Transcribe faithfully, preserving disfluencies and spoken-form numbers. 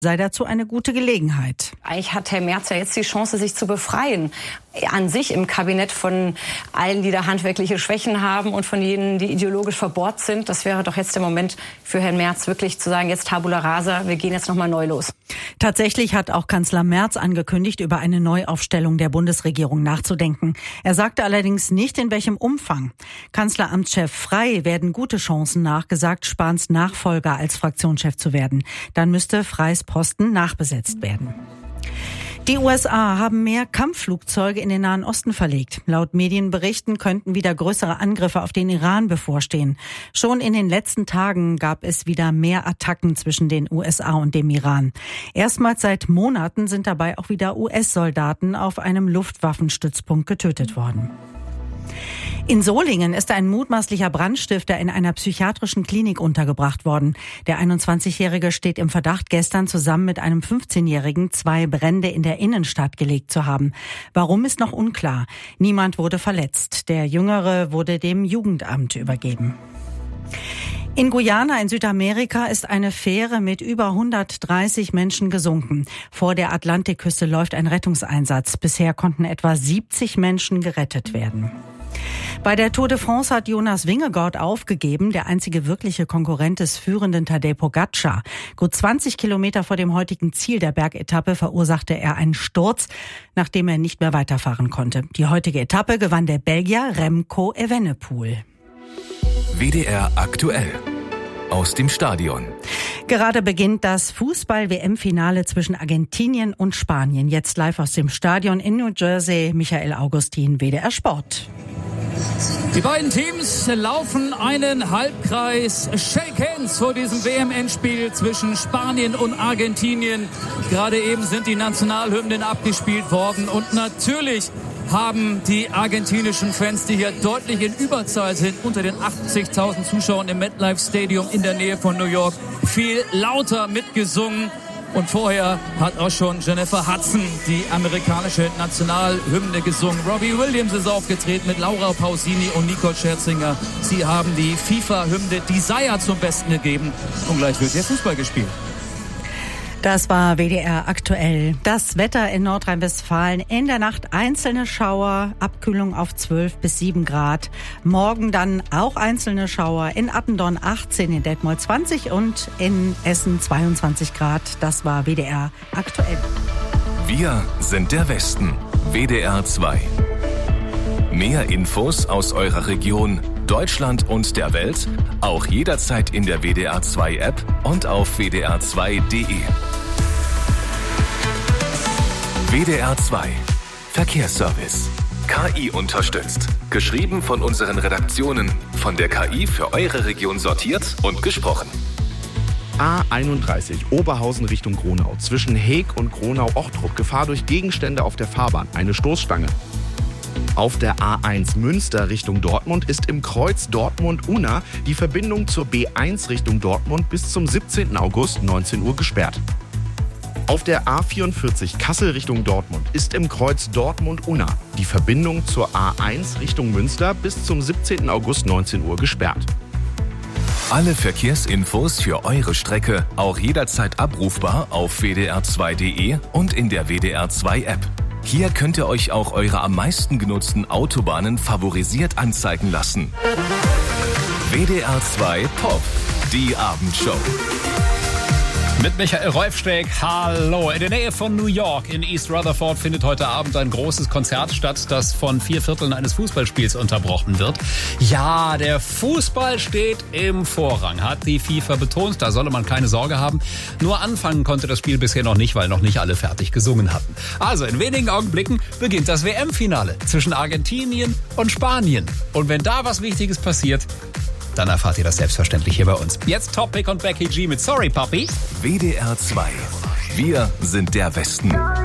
sei dazu eine gute Gelegenheit. Eigentlich hat Herr Merz ja jetzt die Chance, sich zu befreien. An sich im Kabinett von allen, die da handwerkliche Schwächen haben und von jenen, die ideologisch verbohrt sind. Das wäre doch jetzt der Moment für Herrn Merz, wirklich zu sagen, jetzt Tabula Rasa, wir gehen jetzt nochmal neu los. Tatsächlich hat auch Kanzler Merz angekündigt, über eine Neuaufstellung der Bundesregierung nachzudenken. Er sagte allerdings nicht, in welchem Umfang. Kanzleramtschef Frey werden gute Chancen nachgesagt, Spahns Nachfolger als Fraktionschef zu werden. Dann müsste Freys Posten nachbesetzt werden. Die U S A haben mehr Kampfflugzeuge in den Nahen Osten verlegt. Laut Medienberichten könnten wieder größere Angriffe auf den Iran bevorstehen. Schon in den letzten Tagen gab es wieder mehr Attacken zwischen den U S A und dem Iran. Erstmals seit Monaten sind dabei auch wieder U S-Soldaten auf einem Luftwaffenstützpunkt getötet worden. In Solingen ist ein mutmaßlicher Brandstifter in einer psychiatrischen Klinik untergebracht worden. Der einundzwanzigjährige steht im Verdacht, gestern zusammen mit einem fünfzehnjährigen zwei Brände in der Innenstadt gelegt zu haben. Warum, ist noch unklar. Niemand wurde verletzt. Der Jüngere wurde dem Jugendamt übergeben. In Guyana in Südamerika ist eine Fähre mit über hundertdreißig Menschen gesunken. Vor der Atlantikküste läuft ein Rettungseinsatz. Bisher konnten etwa siebzig Menschen gerettet werden. Bei der Tour de France hat Jonas Vingegaard aufgegeben, der einzige wirkliche Konkurrent des führenden Tadej Pogačar. Gut zwanzig Kilometer vor dem heutigen Ziel der Bergetappe verursachte er einen Sturz, nachdem er nicht mehr weiterfahren konnte. Die heutige Etappe gewann der Belgier Remco Evenepoel. W D R aktuell. Aus dem Stadion. Gerade beginnt das Fußball-W M-Finale zwischen Argentinien und Spanien. Jetzt live aus dem Stadion in New Jersey, Michael Augustin, W D R Sport. Die beiden Teams laufen einen Halbkreis Shake Hands vor diesem W M-Endspiel zwischen Spanien und Argentinien. Gerade eben sind die Nationalhymnen abgespielt worden und natürlich haben die argentinischen Fans, die hier deutlich in Überzahl sind, unter den achtzigtausend Zuschauern im MetLife Stadium in der Nähe von New York, viel lauter mitgesungen. Und vorher hat auch schon Jennifer Hudson die amerikanische Nationalhymne gesungen. Robbie Williams ist aufgetreten mit Laura Pausini und Nicole Scherzinger. Sie haben die FIFA-Hymne Desire zum Besten gegeben. Und gleich wird hier Fußball gespielt. Das war W D R aktuell. Das Wetter in Nordrhein-Westfalen. In der Nacht einzelne Schauer, Abkühlung auf zwölf bis sieben Grad. Morgen dann auch einzelne Schauer. In Attendorn achtzehn, in Detmold zwanzig und in Essen zweiundzwanzig Grad. Das war W D R aktuell. Wir sind der Westen. W D R zwei. Mehr Infos aus eurer Region, Deutschland und der Welt, auch jederzeit in der W D R zwei App und auf w d r zwei punkt d e. W D R zwei Verkehrsservice. K I unterstützt. Geschrieben von unseren Redaktionen. Von der K I für eure Region sortiert und gesprochen. A einunddreißig Oberhausen Richtung Gronau. Zwischen Heeg und Gronau-Ochtrup. Gefahr durch Gegenstände auf der Fahrbahn. Eine Stoßstange. Auf der A eins Münster Richtung Dortmund ist im Kreuz Dortmund-Unna die Verbindung zur B eins Richtung Dortmund bis zum siebzehnten August neunzehn Uhr gesperrt. Auf der A vierundvierzig Kassel Richtung Dortmund ist im Kreuz Dortmund-Unna die Verbindung zur A eins Richtung Münster bis zum siebzehnten August neunzehn Uhr gesperrt. Alle Verkehrsinfos für eure Strecke auch jederzeit abrufbar auf w d r zwei punkt d e und in der W D R zwei App. Hier könnt ihr euch auch eure am meisten genutzten Autobahnen favorisiert anzeigen lassen. W D R zwei Pop, die Abendshow. Mit Michael Rolfsteg, hallo. In der Nähe von New York in East Rutherford findet heute Abend ein großes Konzert statt, das von vier Vierteln eines Fußballspiels unterbrochen wird. Ja, der Fußball steht im Vorrang, hat die FIFA betont. Da solle man keine Sorge haben. Nur anfangen konnte das Spiel bisher noch nicht, weil noch nicht alle fertig gesungen hatten. Also in wenigen Augenblicken beginnt das W M-Finale zwischen Argentinien und Spanien. Und wenn da was Wichtiges passiert, dann erfahrt ihr das selbstverständlich hier bei uns. Jetzt Topic und Becky G mit Sorry Papi. W D R zwei. Wir sind der Westen.